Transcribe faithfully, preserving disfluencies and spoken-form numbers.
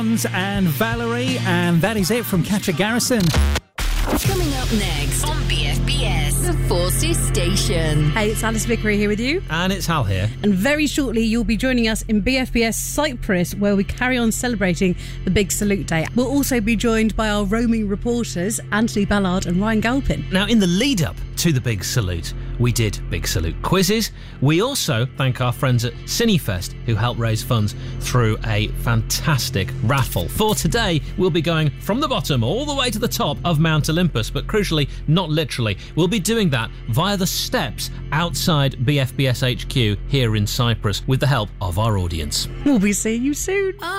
And Valerie, and that is it from Catcher Garrison. Coming up next on B F B S, the Forces Station. Hey, it's Alice Vickery here with you. And it's Hal here. And very shortly, you'll be joining us in B F B S Cyprus, where we carry on celebrating the Big Salute Day. We'll also be joined by our roaming reporters, Anthony Ballard and Ryan Galpin. Now, in the lead-up to the Big Salute, we did Big Salute quizzes. We also thank our friends at Cinefest, who helped raise funds through a fantastic raffle. For today, we'll be going from the bottom all the way to the top of Mount Olympus, but crucially, not literally. We'll be doing that via the steps outside B F B S H Q here in Cyprus with the help of our audience. We'll be seeing you soon.